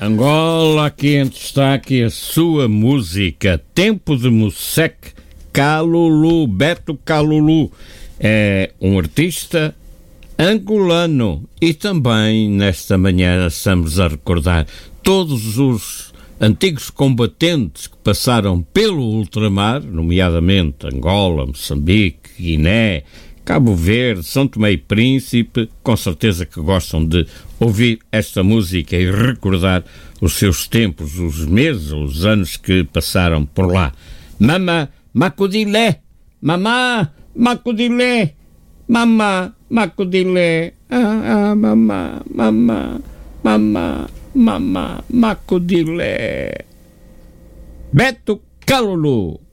Angola, aqui em destaque a sua música Tempo de Moçeque, Calulu. Beto Calulu é um artista angolano e também nesta manhã estamos a recordar todos os antigos combatentes que passaram pelo ultramar, nomeadamente Angola, Moçambique, Guiné, Cabo Verde, São Tomé e Príncipe. Com certeza que gostam de ouvir esta música e recordar os seus tempos, os meses, os anos que passaram por lá. Mama Macudilé, mamá Macudilé, mamá Macudilé, mamá, mamá, mamá, mamá Macudilé. Beto Calulu.